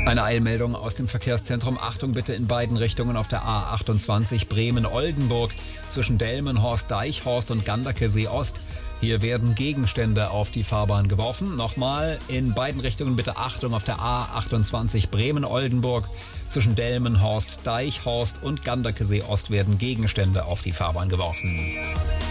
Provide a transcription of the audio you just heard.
Eine Eilmeldung aus dem Verkehrszentrum. Achtung bitte in beiden Richtungen auf der A28 Bremen-Oldenburg zwischen Delmenhorst, Deichhorst und Ganderkesee Ost. Hier werden Gegenstände auf die Fahrbahn geworfen. Nochmal in beiden Richtungen bitte Achtung auf der A28 Bremen-Oldenburg zwischen Delmenhorst, Deichhorst und Ganderkesee Ost werden Gegenstände auf die Fahrbahn geworfen.